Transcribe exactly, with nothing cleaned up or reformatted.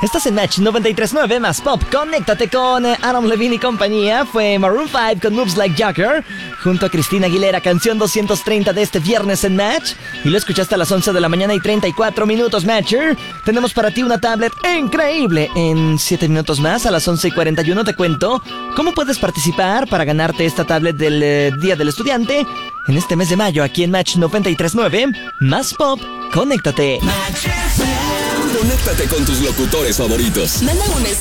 Estás en Match noventa y tres punto nueve más Pop. Conéctate con Adam Levine y compañía. Fue Maroon cinco con Moves Like Jagger junto a Cristina Aguilera, canción doscientos treinta de este viernes en Match. Y lo escuchaste a las once de la mañana y treinta y cuatro minutos, Matcher. Tenemos para ti una tablet increíble. En siete minutos más, a las once y cuarenta y uno, te cuento cómo puedes participar para ganarte esta tablet del eh, Día del Estudiante en este mes de mayo, aquí en Match noventa y tres punto nueve más Pop. Conéctate. Conéctate con tus locutores favoritos. Manda un mensaje